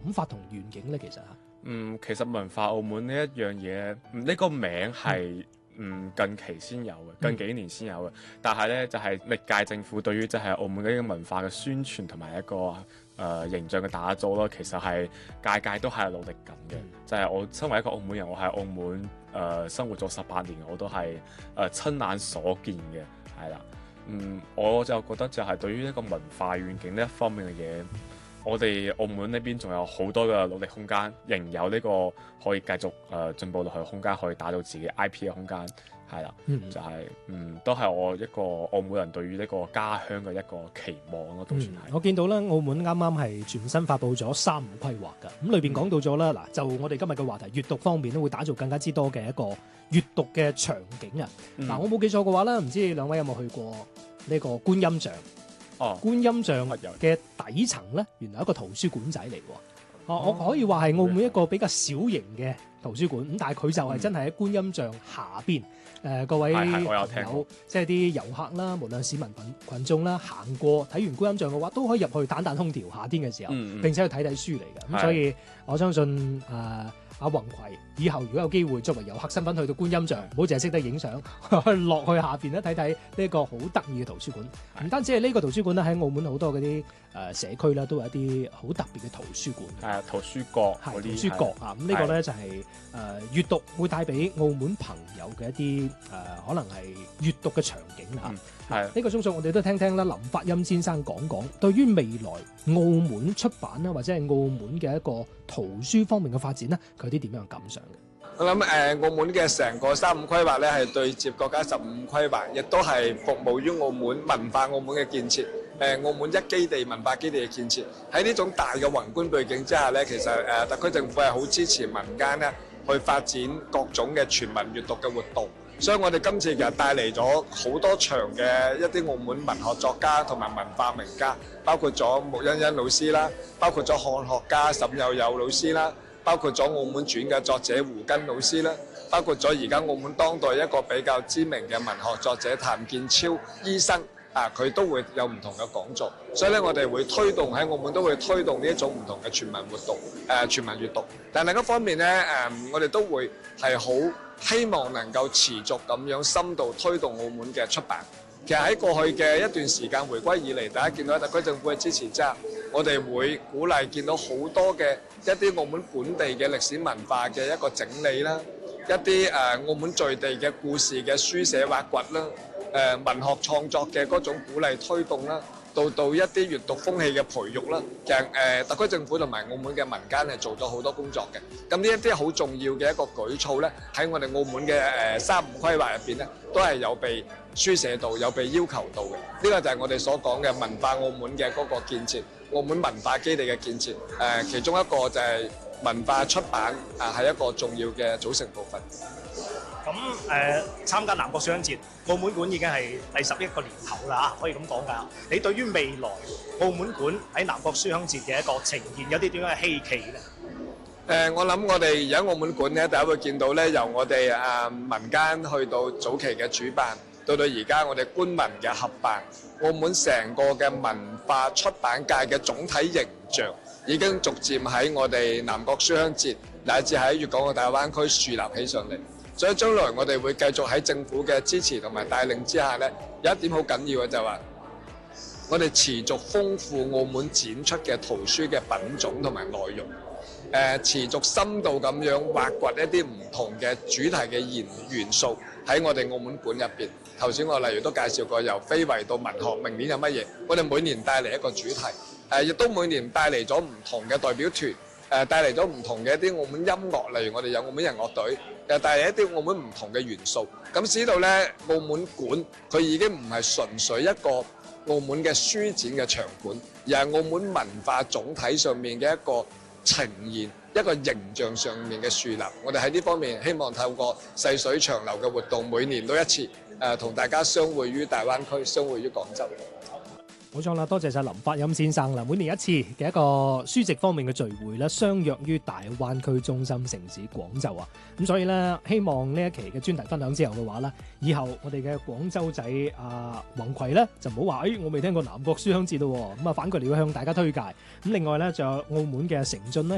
諗法同願景咧？其實其實文化澳門呢一樣嘢，呢個名係近期先有嘅，近幾年先有嘅。但係咧就係歷屆政府對於即係澳門嘅呢個文化嘅宣傳同埋一個形象嘅打造咯，其實係屆屆都係努力緊嘅。就係我身為一個澳門人，我喺澳門生活咗18年，我都係親眼所見嘅，係啦。我就覺得就係對於一個文化願景呢一方面嘅嘢，我哋澳門呢邊仲有好多嘅努力空間，仍有呢個可以繼續進步落去嘅空間，可以打造自己 IP 嘅空間，係啦，就係都係我一個澳門人對於呢個家鄉嘅一個期望咯，都算係。 我見到咧，澳門啱啱係全新發布咗3.5規劃㗎，咁裏邊講到咗啦，嗱就我哋今日嘅話題，閱讀方面咧會打造更加之多嘅一個閱讀嘅場景啊。嗱，我冇記錯嘅話咧，唔知兩位有冇去過呢個觀音像？觀音像嘅底層咧，原來係一個圖書館仔嚟喎。我可以話係澳門一個比較小型嘅圖書館，咁但係佢就係真係喺觀音像下邊。各位朋友，即係啲遊客啦，無論市民群眾啦，行過睇完觀音像嘅話，都可以入去彈彈空調，夏天嘅時候，並且去睇睇書嚟嘅。咁所以我相信阿宏葵以後如果有機會作為遊客身份去到觀音像，唔好淨係識得影相，落去下邊咧睇睇呢個好得意嘅圖書館。唔單止係呢個圖書館咧，喺澳門好多嗰啲社區咧都有一啲好特別嘅圖書館。 圖書角嗰啲。圖書角啊，咁呢個咧就係閱讀會帶俾澳門朋友嘅一啲可能係閱讀嘅場景啦。呢個鐘數我哋都聽聽啦，林發欽先生講講對於未來澳門出版啦，或者係澳門嘅一個圖書方面嘅發展咧，佢有啲點樣嘅感想嘅？ 我諗澳門嘅成個3.5規劃咧，係對接國家15規劃，亦都係服務於澳門文化澳門嘅建設。澳門一基地文化基地嘅建設，喺呢種大嘅宏觀背景之下咧，其實特區政府係好支持民間咧去發展各種嘅全民閱讀嘅活動。所以我哋今次其實帶嚟咗好多場嘅一啲澳門文學作家同埋文化名家，包括咗穆欣欣老師啦，包括咗漢學家沈有友老師啦，包括咗澳門傳嘅作者胡根老師啦，包括咗而家澳門當代一個比較知名嘅文學作者譚建超醫生佢都會有唔同嘅講座。所以咧，我哋會推動喺澳門都會推動呢一種唔同嘅全民活動，全民閱讀。但另一方面咧，我哋都會係好希望能夠持續咁樣深度推動澳門嘅出版。其實喺過去嘅一段時間回歸以嚟，大家見到特區政府嘅支持之下，我哋會鼓勵見到好多嘅一啲澳門本地嘅歷史文化嘅一個整理啦，一啲澳門在地嘅故事嘅書寫挖掘啦，文學創作嘅嗰種鼓勵推動啦，到一啲閱讀風氣嘅培育啦，其實特區政府同埋澳門嘅民間係做咗好多工作嘅。咁呢一啲好重要嘅一個舉措咧，喺我哋澳門嘅3.5規劃入邊咧，都係有被書寫到，有被要求到嘅。呢個就係我哋所講嘅文化澳門嘅嗰個建設，澳門文化基地嘅建設。其中一個就係文化出版係一個重要嘅組成部分。 咁參加南國書香節，澳門館已經係第11個年頭啦，可以咁講㗎。你對於未來澳門館喺南國書香節嘅一個呈現有啲點樣嘅希冀咧？ 我諗我哋而家澳門館咧，大家會見到咧，由我哋民間去到早期嘅主辦，到而家我哋官民嘅合辦，澳門成個嘅文化出版界嘅總體形象已經逐漸喺我哋南國書香節乃至喺粵港澳大灣區樹立起上嚟。所以將來我哋會繼續喺政府嘅支持同埋帶領之下咧，有一點好緊要嘅就係話，我哋持續豐富澳門展出嘅圖書嘅品種同埋內容，持續深度咁樣挖掘一啲唔同嘅主題嘅元素喺我哋澳門館入邊。頭先我例如都介紹過，由非遺到文學，明年有乜嘢？我哋每年帶嚟一個主題，亦都每年帶嚟咗唔同嘅代表團，帶嚟咗唔同嘅一啲澳門音樂，例如我哋有澳門人樂隊。帶嚟一啲澳門唔同嘅元素，咁使到咧澳門館佢已經唔係純粹一個澳門嘅書展嘅場館，而係澳門文化總體上面嘅一個呈現，一個形象上面嘅樹立。我哋喺呢方面希望透過細水長流嘅活動，每年都一次，同大家相會於大灣區，相會於廣州。 冇錯啦，多謝晒林發欽先生啦！每年一次嘅一個書籍方面嘅聚會咧，相約於大灣區中心城市廣州啊！咁所以咧，希望呢一期嘅專題分享之後嘅話咧，以後我哋嘅廣州仔宏葵咧就唔好話，我未聽過南國書香節咯，咁反過嚟要向大家推介。咁另外咧，就有澳門嘅成俊咧。